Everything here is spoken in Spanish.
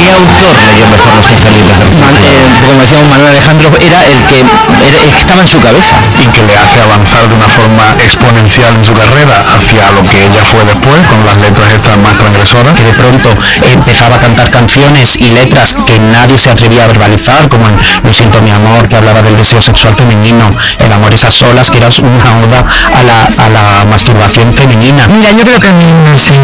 ¿Qué autor leyó mejor los 15 libros de Como decíamos, Manuel Alejandro era el que estaba en su cabeza. Y que le hace avanzar de una forma exponencial en su carrera hacia lo que ella fue después, con las letras estas más transgresoras. Que de pronto empezaba a cantar canciones y letras que nadie se atrevía a verbalizar, como en Lo siento mi amor, que hablaba del deseo sexual femenino, El amor es a solas, que era una oda a la masturbación femenina. Mira, yo creo que a mí no sé